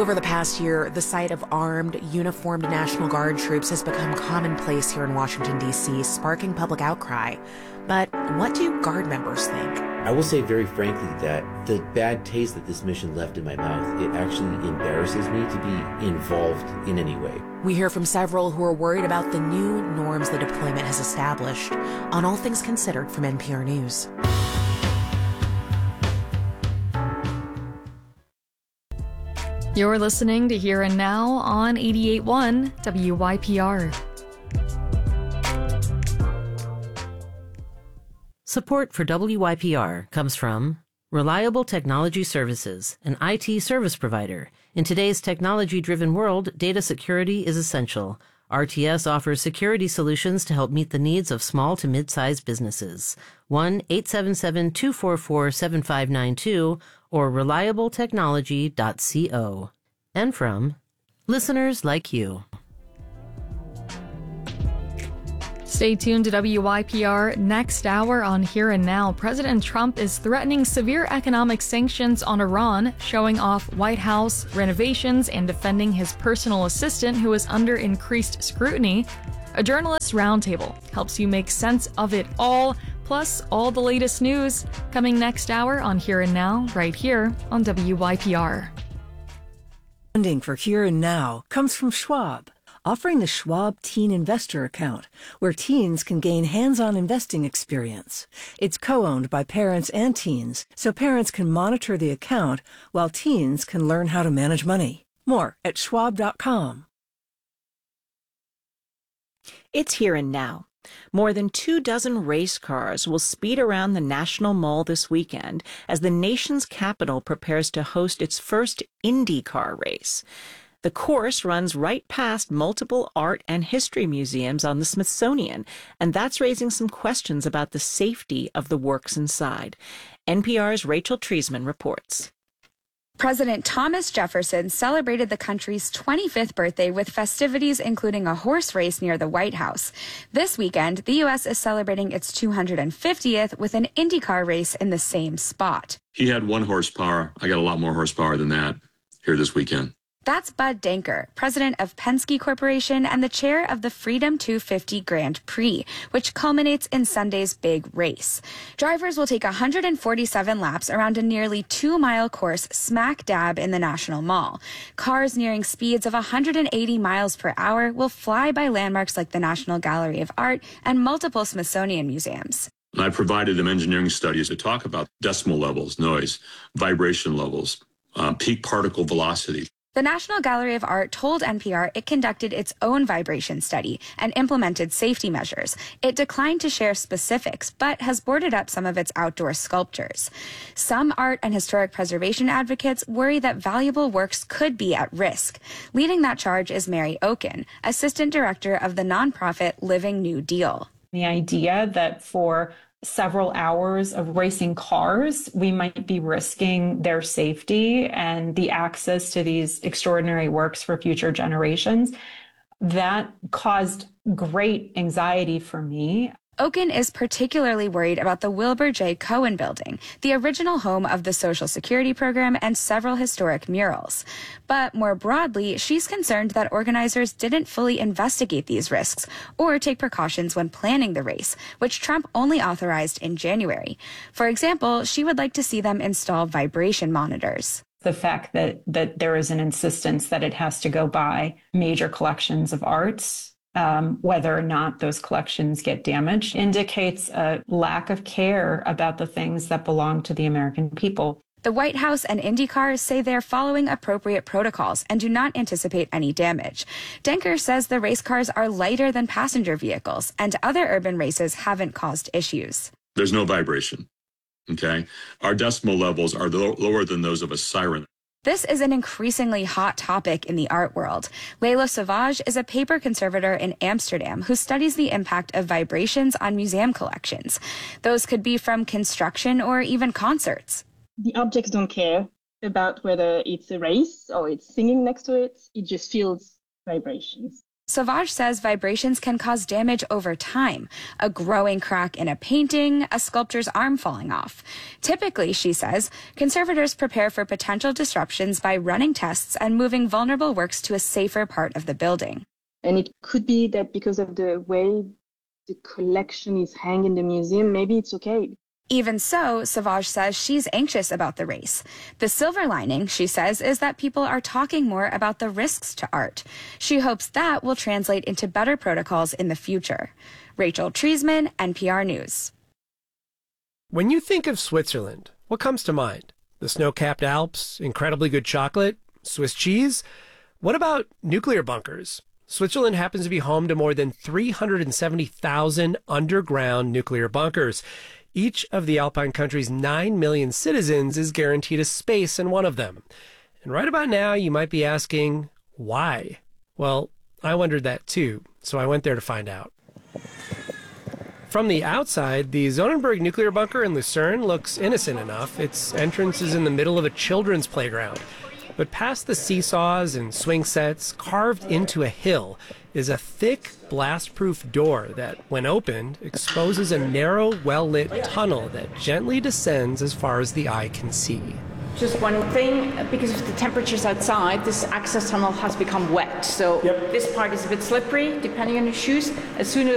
Over the past year, the sight of armed, uniformed National Guard troops has become commonplace here in Washington, D.C., sparking public outcry. But what do Guard members think? I will say very frankly that the bad taste that this mission left in my mouth, it actually embarrasses me to be involved in any way. We hear from several who are worried about the new norms the deployment has established. On All Things Considered from NPR News. You're listening to Here and Now on 88.1 WYPR. Support for WYPR comes from Reliable Technology Services, an IT service provider. In today's technology-driven world, data security is essential. RTS offers security solutions to help meet the needs of small to mid-sized businesses. 1-877-244-7592 or reliabletechnology.co. And from listeners like you. Stay tuned to WYPR. Next hour on Here and Now, President Trump is threatening severe economic sanctions on Iran, showing off White House renovations and defending his personal assistant who is under increased scrutiny. A journalist roundtable helps you make sense of it all, plus all the latest news coming next hour on Here and Now, right here on WYPR. Funding for Here and Now comes from Schwab, offering the Schwab Teen Investor Account, where teens can gain hands-on investing experience. It's co-owned by parents and teens, so parents can monitor the account while teens can learn how to manage money. More at schwab.com. It's Here and Now. More than 24 race cars will speed around the National Mall this weekend as the nation's capital prepares to host its first IndyCar race. The course runs right past multiple art and history museums on the Smithsonian, and that's raising some questions about the safety of the works inside. NPR's Rachel Treisman reports. President Thomas Jefferson celebrated the country's 25th birthday with festivities including a horse race near the White House. This weekend, the U.S. is celebrating its 250th with an IndyCar race in the same spot. He had 1 horsepower. I got a lot more horsepower than that here this weekend. That's Bud Denker, president of Penske Corporation and the chair of the Freedom 250 Grand Prix, which culminates in Sunday's big race. Drivers will take 147 laps around a nearly 2-mile course smack dab in the National Mall. Cars nearing speeds of 180 miles per hour will fly by landmarks like the National Gallery of Art and multiple Smithsonian museums. I provided them engineering studies to talk about decimal levels, noise, vibration levels, peak particle velocity. The National Gallery of Art told NPR it conducted its own vibration study and implemented safety measures. It declined to share specifics, but has boarded up some of its outdoor sculptures. Some art and historic preservation advocates worry that valuable works could be at risk. Leading that charge is Mary Oken, assistant director of the nonprofit Living New Deal. The idea that for several hours of racing cars, we might be risking their safety and the access to these extraordinary works for future generations. That caused great anxiety for me. Oken is particularly worried about the Wilbur J. Cohen building, the original home of the Social Security program and several historic murals. But more broadly, she's concerned that organizers didn't fully investigate these risks or take precautions when planning the race, which Trump only authorized in January. For example, she would like to see them install vibration monitors. The fact that there is an insistence that it has to go by major collections of arts, whether or not those collections get damaged, indicates a lack of care about the things that belong to the American people. The White House and IndyCar say they're following appropriate protocols and do not anticipate any damage. Denker says the race cars are lighter than passenger vehicles, and other urban races haven't caused issues. There's no vibration, okay? Our decimal levels are lower than those of a siren. This is an increasingly hot topic in the art world. Leila Savage is a paper conservator in Amsterdam who studies the impact of vibrations on museum collections. Those could be from construction or even concerts. The objects don't care about whether it's a race or it's singing next to it. It just feels vibrations. Savage says vibrations can cause damage over time, a growing crack in a painting, a sculptor's arm falling off. Typically, she says, conservators prepare for potential disruptions by running tests and moving vulnerable works to a safer part of the building. And it could be that because of the way the collection is hanging in the museum, maybe it's okay. Even so, Savage says she's anxious about the race. The silver lining, she says, is that people are talking more about the risks to art. She hopes that will translate into better protocols in the future. Rachel Treisman, NPR News. When you think of Switzerland, what comes to mind? The snow-capped Alps, incredibly good chocolate, Swiss cheese? What about nuclear bunkers? Switzerland happens to be home to more than 370,000 underground nuclear bunkers. Each of the Alpine country's 9 million citizens is guaranteed a space in one of them. And right about now, you might be asking, why? Well, I wondered that too, so I went there to find out. From the outside, the Sonnenberg nuclear bunker in Lucerne looks innocent enough. Its entrance is in the middle of a children's playground. But past the seesaws and swing sets, carved into a hill, is a thick, blast-proof door that, when opened, exposes a narrow, well-lit tunnel that gently descends as far as the eye can see. Just one thing, because of the temperatures outside, this access tunnel has become wet. So This part is a bit slippery, depending on your shoes. As soon